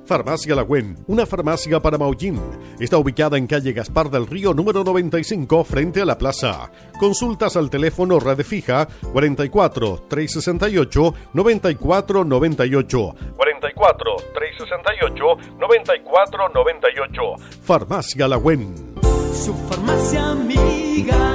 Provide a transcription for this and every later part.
Farmacia Lagüen, una farmacia para Maullín. Está ubicada en calle Gaspar del Río, número 95, frente a la plaza. Consultas al teléfono red fija 44 368 94 98. 44 368 94 98. Farmacia Lagüen. Su farmacia amiga.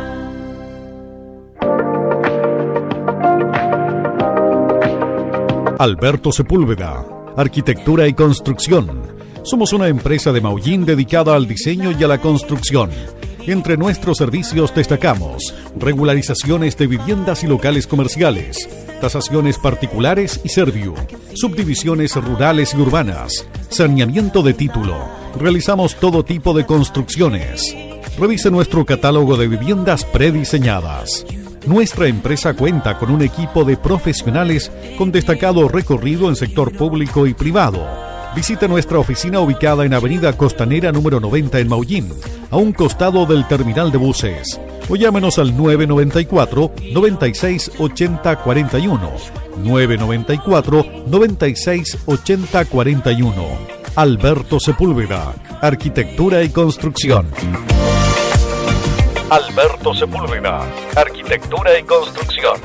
Alberto Sepúlveda, Arquitectura y Construcción. Somos una empresa de Maullín dedicada al diseño y a la construcción. Entre nuestros servicios destacamos regularizaciones de viviendas y locales comerciales, tasaciones particulares y serviu, subdivisiones rurales y urbanas, saneamiento de título. Realizamos todo tipo de construcciones. Revise nuestro catálogo de viviendas prediseñadas. Nuestra empresa cuenta con un equipo de profesionales con destacado recorrido en sector público y privado. Visite nuestra oficina ubicada en Avenida Costanera número 90 en Maullín, a un costado del terminal de buses. O llámenos al 994 96 80 41. 994 96 80 41. Alberto Sepúlveda, Arquitectura y Construcción. Alberto Sepúlveda, Arquitectura y Construcción.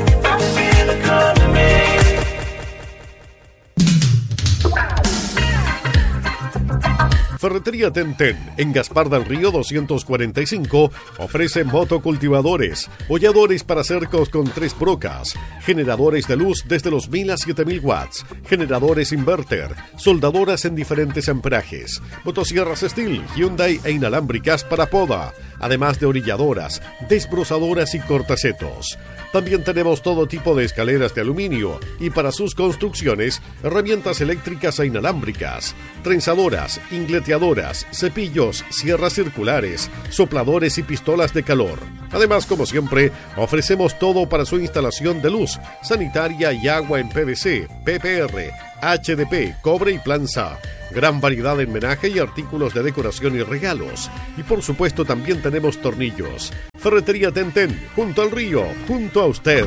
Ferretería Tenten, en Gaspar del Río 245, ofrece motocultivadores, holladores para cercos con 3 brocas, generadores de luz desde los 1000 a 7000 watts, generadores inverter, soldadoras en diferentes amperajes, motosierras Stihl, Hyundai e inalámbricas para poda, además de orilladoras, desbrozadoras y cortacetos. También tenemos todo tipo de escaleras de aluminio y para sus construcciones, herramientas eléctricas e inalámbricas, trenzadoras, ingleteadoras, cepillos, sierras circulares, sopladores y pistolas de calor. Además, como siempre, ofrecemos todo para su instalación de luz, sanitaria y agua en PVC, PPR, HDP, cobre y planza. Gran variedad en menaje y artículos de decoración y regalos. Y por supuesto también tenemos tornillos. Ferretería Tenten, junto al río, junto a usted.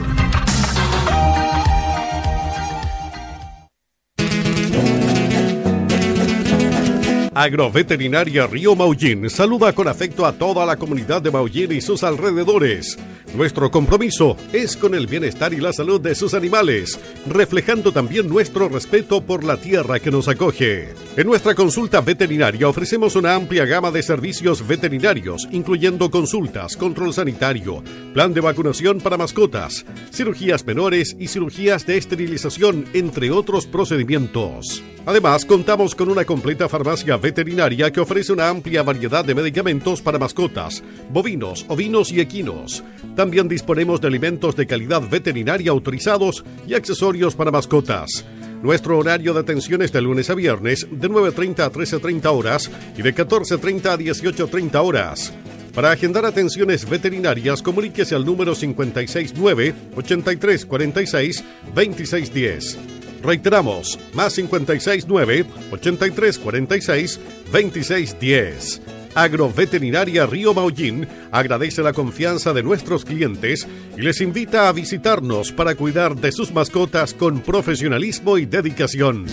Agroveterinaria Río Maullín saluda con afecto a toda la comunidad de Maullín y sus alrededores. Nuestro compromiso es con el bienestar y la salud de sus animales, reflejando también nuestro respeto por la tierra que nos acoge. En nuestra consulta veterinaria ofrecemos una amplia gama de servicios veterinarios, incluyendo consultas, control sanitario, plan de vacunación para mascotas, cirugías menores y cirugías de esterilización, entre otros procedimientos. Además, contamos con una completa farmacia veterinaria que ofrece una amplia variedad de medicamentos para mascotas, bovinos, ovinos y equinos. También disponemos de alimentos de calidad veterinaria autorizados y accesorios para mascotas. Nuestro horario de atención es de lunes a viernes, de 9:30 a 13:30 horas y de 14:30 a 18:30 horas. Para agendar atenciones veterinarias, comuníquese al número 569-8346-2610. Reiteramos, más 569-8346-2610. Agroveterinaria Río Maullín agradece la confianza de nuestros clientes y les invita a visitarnos para cuidar de sus mascotas con profesionalismo y dedicación.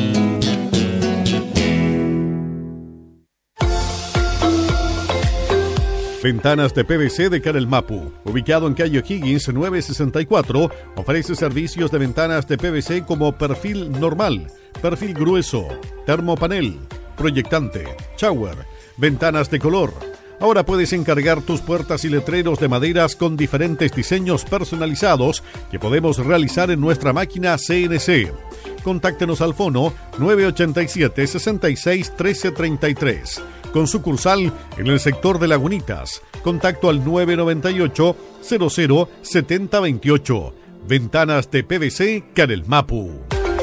Ventanas de PVC de Canel Mapu, ubicado en calle O'Higgins 964, ofrece servicios de ventanas de PVC como perfil normal, perfil grueso, termopanel, proyectante, shower, ventanas de color. Ahora puedes encargar tus puertas y letreros de maderas con diferentes diseños personalizados que podemos realizar en nuestra máquina CNC. Contáctenos al fono 987 66 1333. Con sucursal en el sector de Lagunitas. Contacto al 998 00 7028. Ventanas de PVC Canel Mapu.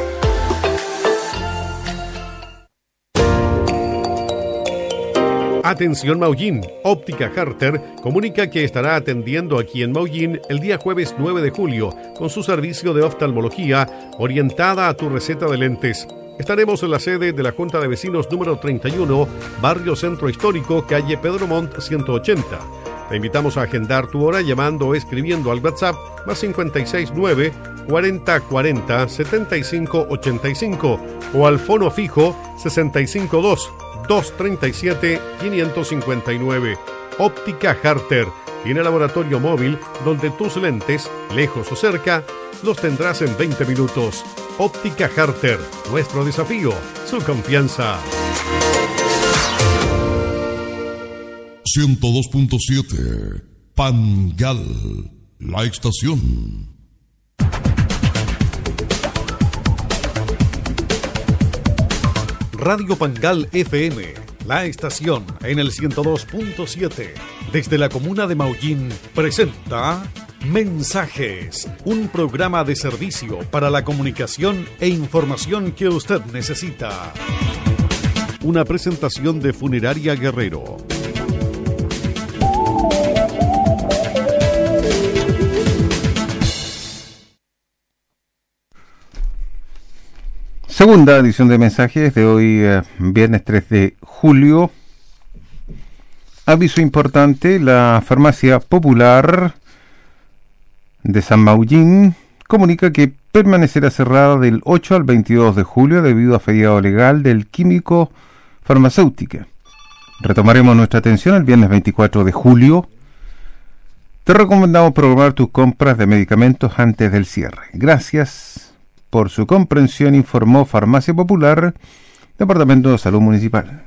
Atención Maullín, Óptica Harter comunica que estará atendiendo aquí en Maullín el día jueves 9 de julio con su servicio de oftalmología orientada a tu receta de lentes. Estaremos en la sede de la Junta de Vecinos número 31, Barrio Centro Histórico, calle Pedro Montt 180. Te invitamos a agendar tu hora llamando o escribiendo al WhatsApp más 569 4040 7585 o al fono fijo 652 237 559. Óptica Harter tiene laboratorio móvil donde tus lentes, lejos o cerca, los tendrás en 20 minutos. Óptica Harter, nuestro desafío, su confianza. 102.7 Pangal, la estación. Radio Pangal FM, la estación en el 102.7. Desde la comuna de Maullín presenta Mensajes, un programa de servicio para la comunicación e información que usted necesita. Una presentación de Funeraria Guerrero. Segunda edición de Mensajes de hoy, viernes 3 de julio. Aviso importante: la Farmacia Popular de San Maullín comunica que permanecerá cerrada del 8 al 22 de julio debido a feriado legal del químico farmacéutica. Retomaremos nuestra atención el viernes 24 de julio. Te recomendamos programar tus compras de medicamentos antes del cierre. Gracias por su comprensión, informó Farmacia Popular, Departamento de Salud Municipal.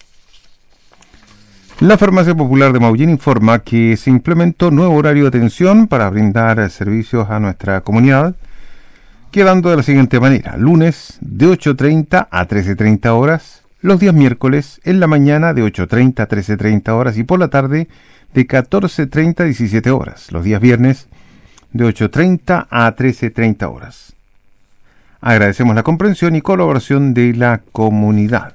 La Farmacia Popular de Maullín informa que se implementó nuevo horario de atención para brindar servicios a nuestra comunidad, quedando de la siguiente manera: lunes de 8:30 a 13:30 horas, los días miércoles en la mañana de 8:30 a 13:30 horas y por la tarde de 14:30 a 17 horas, los días viernes de 8:30 a 13:30 horas. Agradecemos la comprensión y colaboración de la comunidad.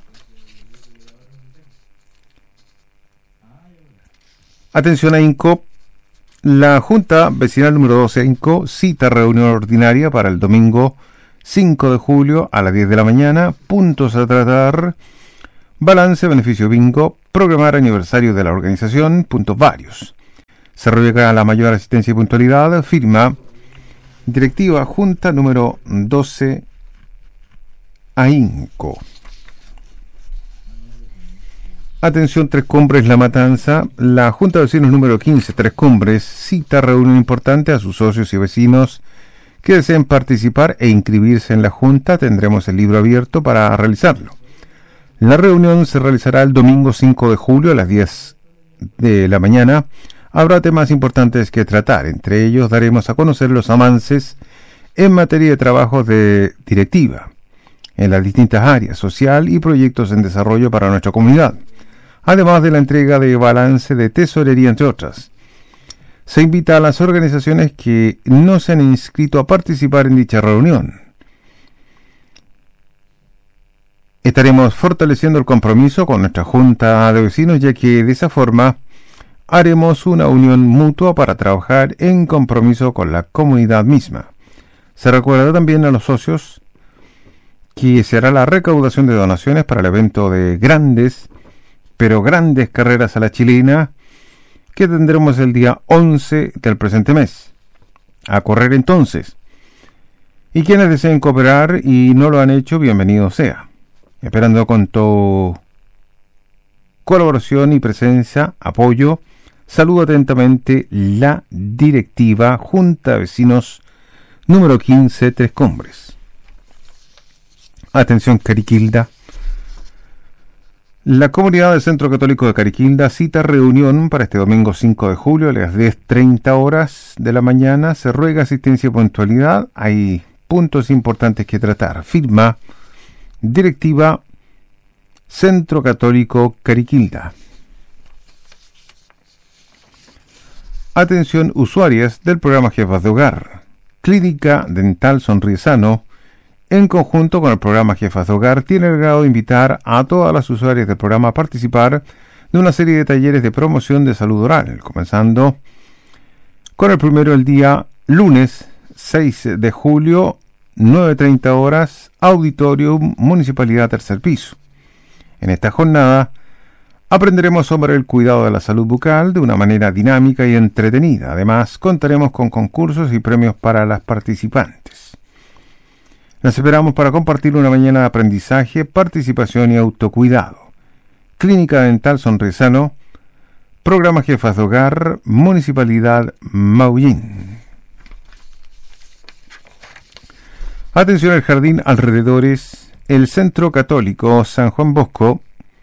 Atención a INCO. La Junta Vecinal número 12 INCO cita reunión ordinaria para el domingo 5 de julio a las 10 de la mañana. Puntos a tratar: balance, beneficio bingo, programar aniversario de la organización, puntos varios. Se ruega la mayor asistencia y puntualidad. Firma Directiva Junta número 12 AINCO. Atención, Tres Cumbres La Matanza. La Junta de Vecinos número 15 Tres Cumbres cita reunión importante a sus socios y vecinos que deseen participar e inscribirse en la Junta. Tendremos el libro abierto para realizarlo. La reunión se realizará el domingo 5 de julio a las 10 de la mañana. Habrá temas importantes que tratar. Entre ellos daremos a conocer los avances en materia de trabajo de directiva en las distintas áreas, social y proyectos en desarrollo para nuestra comunidad, además de la entrega de balance de tesorería, entre otras. Se invita a las organizaciones que no se han inscrito a participar en dicha reunión. Estaremos fortaleciendo el compromiso con nuestra Junta de Vecinos, ya que de esa forma haremos una unión mutua para trabajar en compromiso con la comunidad misma. Se recuerda también a los socios que se hará la recaudación de donaciones para el evento de grandes carreras a la chilena que tendremos el día 11 del presente mes. A correr entonces. Y quienes deseen cooperar y no lo han hecho, bienvenido sea. Esperando con tu colaboración y presencia, apoyo. Saludo atentamente la directiva Junta de Vecinos número 15 Tres Cumbres. Atención, Cariquilda. La comunidad del Centro Católico de Cariquilda cita reunión para este domingo 5 de julio a las 10:30 horas de la mañana. Se ruega asistencia y puntualidad. Hay puntos importantes que tratar. Firma Directiva Centro Católico Cariquilda. Atención, usuarias del programa Jefas de Hogar. Clínica Dental Sonríe Sano, en conjunto con el programa Jefas de Hogar, tiene el grado de invitar a todas las usuarias del programa a participar de una serie de talleres de promoción de salud oral, comenzando con el primero el día lunes 6 de julio, 9:30 horas, Auditorium Municipalidad Tercer Piso. En esta jornada Aprenderemos sobre el cuidado de la salud bucal de una manera dinámica y entretenida. Además, contaremos con concursos y premios para las participantes. Las esperamos para compartir una mañana de aprendizaje, participación y autocuidado. Clínica Dental Sonrisano, Programa Jefas de Hogar, Municipalidad Maullín. Atención al jardín alrededores, el Centro Católico San Juan Bosco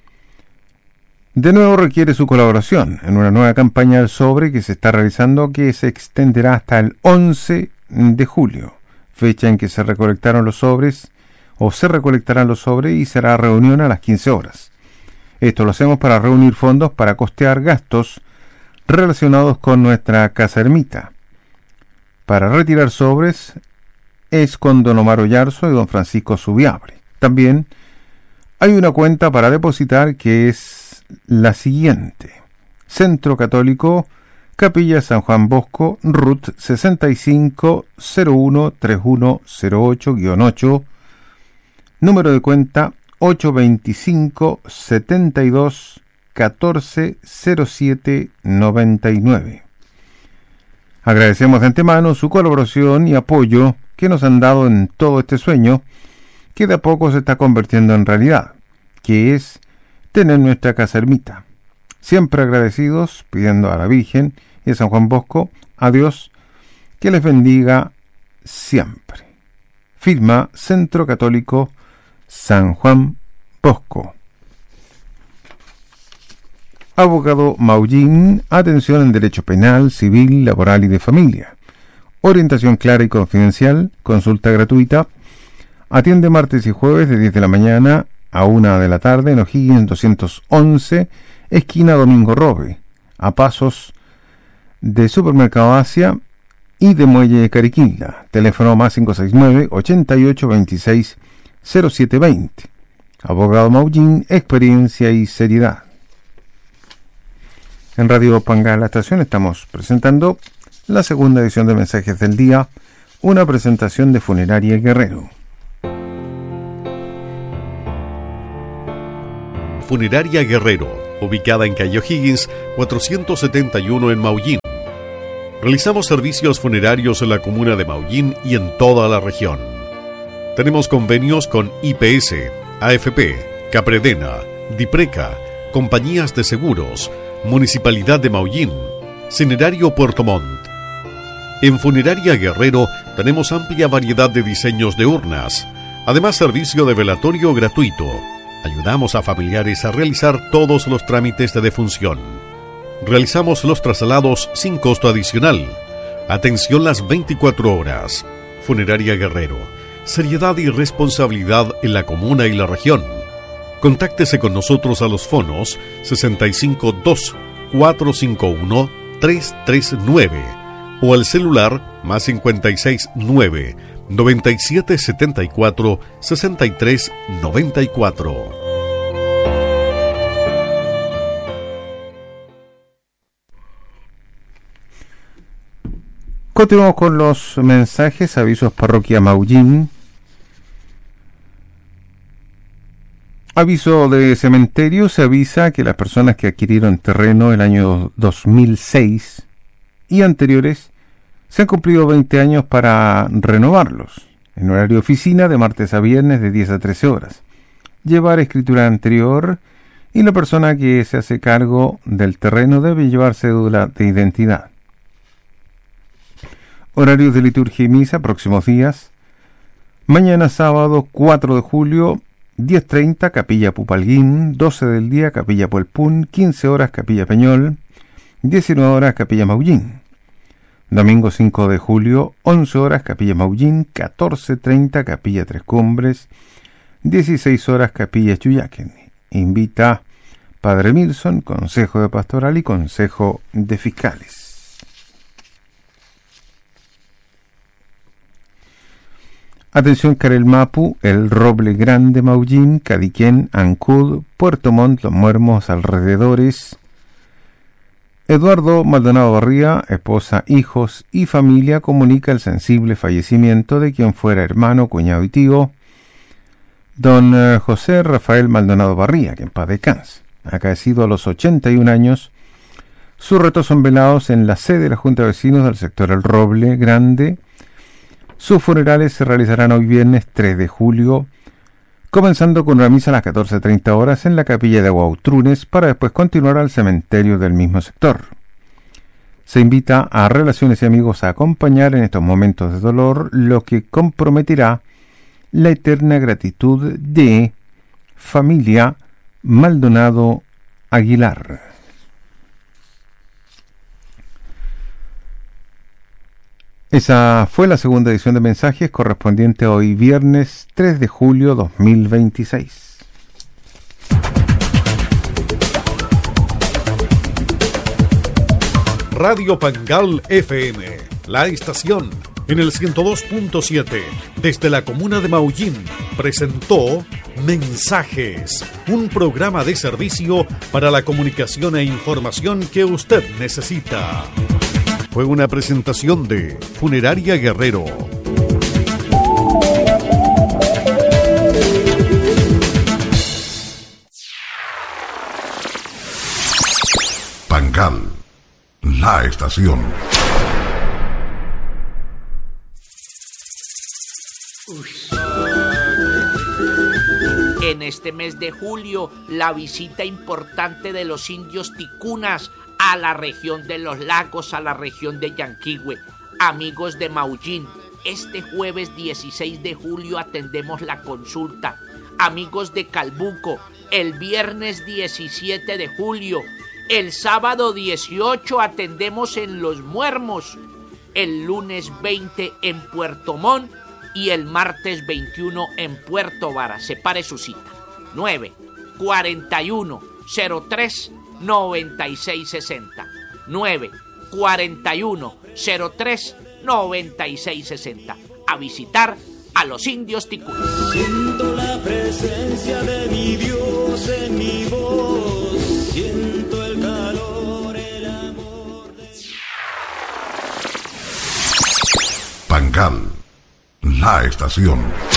de nuevo requiere su colaboración en una nueva campaña del sobre que se está realizando, que se extenderá hasta el 11 de julio, fecha en que se recolectaron los sobres, o se recolectarán los sobres, y será reunión a las 15 horas. Esto lo hacemos para reunir fondos para costear gastos relacionados con nuestra casa ermita. Para retirar sobres es con don Omar Ollarzo y don Francisco Subiabre. También hay una cuenta para depositar que es la siguiente: Centro Católico, Capilla San Juan Bosco, RUT 65013108-8, número de cuenta 825-72-1407-99. Agradecemos de antemano su colaboración y apoyo que nos han dado en todo este sueño que de a poco se está convirtiendo en realidad, que es tener nuestra casa ermita. Siempre agradecidos, pidiendo a la Virgen y a San Juan Bosco, a Dios, que les bendiga siempre. Firma Centro Católico San Juan Bosco. Abogado Maullín, atención en derecho penal, civil, laboral y de familia. Orientación clara y confidencial, consulta gratuita. Atiende martes y jueves de 10 de la mañana a 1 de la tarde en O'Higgins 211, esquina Domingo Robe, a pasos de Supermercado Asia y de Muelle Cariquinla. Teléfono más 569-8826-0720. Abogado Maullín, experiencia y seriedad. En Radio Pangal La Estación estamos presentando la segunda edición de Mensajes del Día, una presentación de Funeraria Guerrero. Funeraria Guerrero, ubicada en calle O'Higgins 471 en Maullín. Realizamos servicios funerarios en la comuna de Maullín y en toda la región. Tenemos convenios con IPS, AFP, Capredena, Dipreca, compañías de seguros, Municipalidad de Maullín, Cinerario Puerto Montt. En Funeraria Guerrero tenemos amplia variedad de diseños de urnas, además servicio de velatorio gratuito. Ayudamos a familiares a realizar todos los trámites de defunción. Realizamos los traslados sin costo adicional. Atención las 24 horas. Funeraria Guerrero. Seriedad y responsabilidad en la comuna y la región. Contáctese con nosotros a los fonos 652-451-339 o al celular más 569-9774-6394. Continuamos con los mensajes, avisos Parroquia Maullín. Aviso de cementerio: se avisa que las personas que adquirieron terreno el año 2006 y anteriores se han cumplido 20 años para renovarlos, en horario de oficina de martes a viernes de 10 a 13 horas. Llevar escritura anterior, y la persona que se hace cargo del terreno debe llevar cédula de identidad. Horarios de liturgia y misa próximos días: mañana sábado 4 de julio, 10:30 Capilla Pupalguín, 12 del día Capilla Puelpún, 15 horas Capilla Peñol, 19 horas Capilla Maullín. Domingo 5 de julio, 11 horas Capilla Maullín, 14:30 Capilla Tres Cumbres, 16 horas Capilla Chuyaquen. Invita Padre Milson, Consejo de Pastoral y Consejo de Fiscales. Atención Carel Mapu, El Roble Grande Maullín, Cadiquén, Ancud, Puerto Montt, Los Muermos, alrededores. Eduardo Maldonado Barría, esposa, hijos y familia, comunica el sensible fallecimiento de quien fuera hermano, cuñado y tío, don José Rafael Maldonado Barría, que en paz descanse. acaecido a los 81 años. Sus restos son velados en la sede de la Junta de Vecinos del sector El Roble Grande. Sus funerales se realizarán hoy viernes 3 de julio, comenzando con una misa a las 14:30 horas en la capilla de Huautrunes, para después continuar al cementerio del mismo sector. Se invita a relaciones y amigos a acompañar en estos momentos de dolor, lo que comprometerá la eterna gratitud de familia Maldonado Aguilar. Esa fue la segunda edición de Mensajes correspondiente a hoy viernes 3 de julio 2026. Radio Pangal FM, la estación en el 102.7 desde la comuna de Maullín presentó Mensajes, un programa de servicio para la comunicación e información que usted necesita. Fue una presentación de Funeraria Guerrero. Pangal, la estación. En este mes de julio, la visita importante de los indios ticunas a la región de los lagos, a la región de Yanquihue. Amigos de Maullín, este jueves 16 de julio atendemos la consulta. Amigos de Calbuco, el viernes 17 de julio. El sábado 18 atendemos en Los Muermos. El lunes 20 en Puerto Montt y el martes 21 en Puerto Vara. Separe su cita. 941-03-9660. 941-03-9660. A visitar a los indios ticunas. Siento la presencia de mi Dios en mi voz. Siento el calor, el amor de... Pangal, la estación.